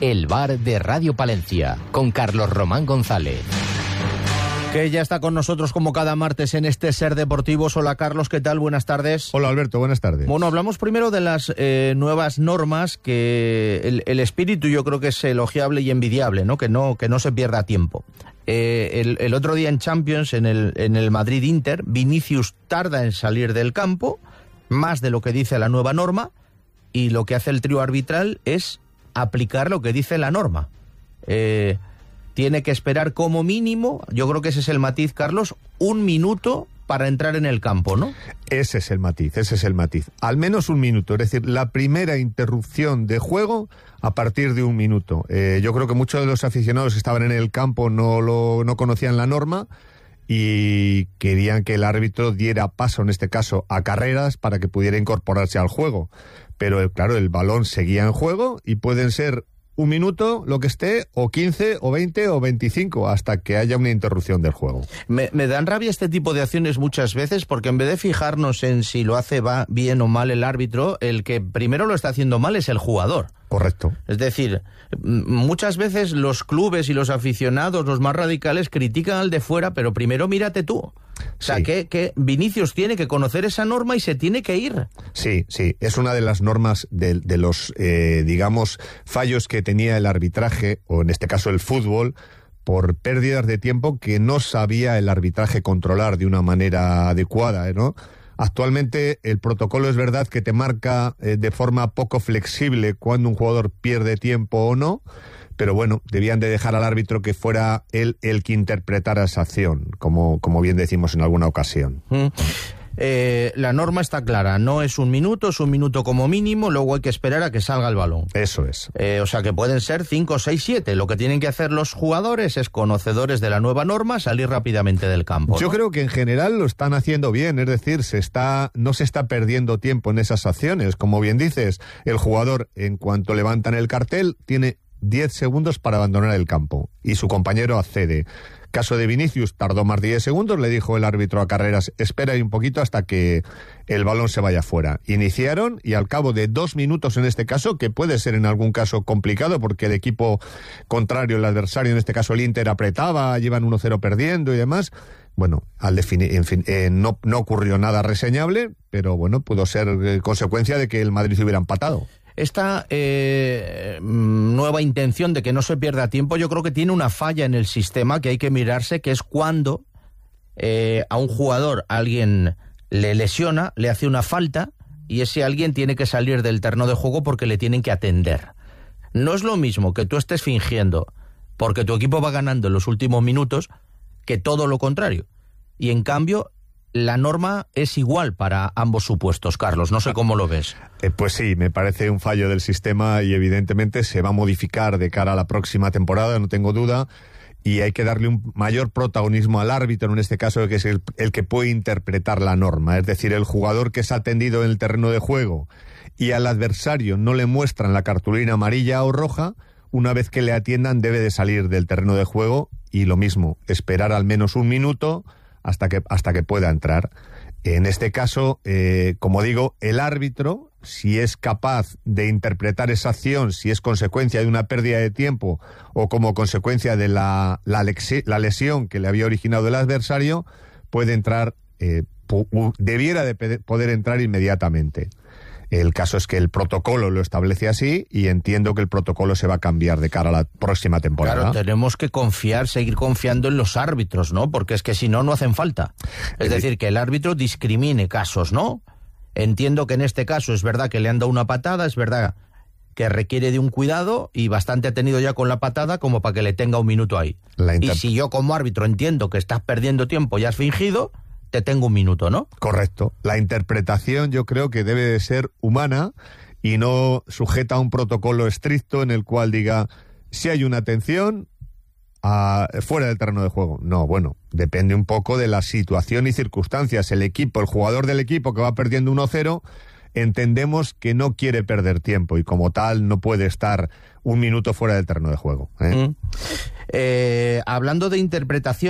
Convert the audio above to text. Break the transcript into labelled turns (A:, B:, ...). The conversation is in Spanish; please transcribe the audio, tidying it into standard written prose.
A: El bar de Radio Palencia, con Carlos Román González.
B: Que ya está con nosotros como cada martes en este Ser Deportivos. Hola Carlos, ¿qué tal? Buenas tardes.
C: Hola Alberto, buenas tardes.
B: Bueno, hablamos primero de las nuevas normas, que el espíritu yo creo que es elogiable y envidiable, ¿no? Que no se pierda tiempo. El otro día en Champions, en el Madrid-Inter, Vinicius tarda en salir del campo, más de lo que dice la nueva norma, y lo que hace el trío arbitral es aplicar lo que dice la norma. Tiene que esperar como mínimo, yo creo que ese es el matiz, Carlos, 1 minuto para entrar en el campo, ¿no?
C: Ese es el matiz. Al menos 1 minuto, es decir, la primera interrupción de juego a partir de 1 minuto. Yo creo que muchos de los aficionados que estaban en el campo no conocían la norma y querían que el árbitro diera paso, en este caso, a carreras para que pudiera incorporarse al juego. Pero, claro, el balón seguía en juego y pueden ser 1 minuto, lo que esté, o 15, o 20, o 25, hasta que haya una interrupción del juego.
B: Me dan rabia este tipo de acciones muchas veces, porque en vez de fijarnos en si lo hace bien o mal el árbitro, el que primero lo está haciendo mal es el jugador.
C: Correcto.
B: Es decir, muchas veces los clubes y los aficionados, los más radicales, critican al de fuera, pero primero mírate tú. O sea,
C: sí.
B: que Vinicius tiene que conocer esa norma y se tiene que ir.
C: Sí, es una de las normas de los, digamos, fallos que tenía el arbitraje, o en este caso el fútbol, por pérdidas de tiempo que no sabía el arbitraje controlar de una manera adecuada, ¿no? Actualmente el protocolo es verdad que te marca de forma poco flexible cuando un jugador pierde tiempo o no, pero bueno, debían de dejar al árbitro que fuera él el que interpretara esa acción, como bien decimos en alguna ocasión.
B: La norma está clara, no es 1 minuto, es 1 minuto como mínimo, luego hay que esperar a que salga el balón.
C: Eso es.
B: O sea que pueden ser 5, 6, 7. Lo que tienen que hacer los jugadores es, conocedores de la nueva norma, salir rápidamente del campo, ¿no?
C: Yo creo que en general lo están haciendo bien, es decir, no se está perdiendo tiempo en esas acciones. Como bien dices, el jugador, en cuanto levantan el cartel, tiene 10 segundos para abandonar el campo y su compañero accede. Caso de Vinicius, tardó más de 10 segundos, le dijo el árbitro a carreras, espera ahí un poquito hasta que el balón se vaya fuera. Iniciaron y al cabo de 2 minutos en este caso, que puede ser en algún caso complicado porque el equipo contrario, el adversario, en este caso el Inter, apretaba, llevan 1-0 perdiendo y demás. Bueno, no ocurrió nada reseñable, pero bueno, pudo ser consecuencia de que el Madrid se hubiera empatado.
B: Esta nueva intención de que no se pierda tiempo, yo creo que tiene una falla en el sistema que hay que mirarse, que es cuando a un jugador alguien le lesiona, le hace una falta y ese alguien tiene que salir del terreno de juego porque le tienen que atender. No es lo mismo que tú estés fingiendo porque tu equipo va ganando en los últimos minutos que todo lo contrario. Y en cambio, la norma es igual para ambos supuestos, Carlos. No sé cómo lo ves.
C: Pues sí, me parece un fallo del sistema y evidentemente se va a modificar de cara a la próxima temporada, no tengo duda, y hay que darle un mayor protagonismo al árbitro, en este caso, que es el que puede interpretar la norma. Es decir, el jugador que es atendido en el terreno de juego y al adversario no le muestran la cartulina amarilla o roja, una vez que le atiendan debe de salir del terreno de juego y lo mismo, esperar al menos 1 minuto hasta que pueda entrar. En este caso, como digo, el árbitro, si es capaz de interpretar esa acción, si es consecuencia de una pérdida de tiempo o como consecuencia de la lesión que le había originado el adversario, puede entrar, debiera de poder entrar inmediatamente. El caso es que el protocolo lo establece así y entiendo que el protocolo se va a cambiar de cara a la próxima temporada.
B: Claro, tenemos que seguir confiando en los árbitros, ¿no? Porque es que si no hacen falta. Es decir, que el árbitro discrimine casos, ¿no? Entiendo que en este caso es verdad que le han dado una patada, es verdad que requiere de un cuidado y bastante ha tenido ya con la patada como para que le tenga 1 minuto ahí. Y si yo como árbitro entiendo que estás perdiendo tiempo y has fingido, te tengo 1 minuto, ¿no?
C: Correcto. La interpretación yo creo que debe de ser humana y no sujeta a un protocolo estricto en el cual diga, si hay una atención, fuera del terreno de juego. No, bueno, depende un poco de la situación y circunstancias. El jugador del equipo que va perdiendo 1-0, entendemos que no quiere perder tiempo y como tal no puede estar 1 minuto fuera del terreno de juego.
B: Hablando de interpretación,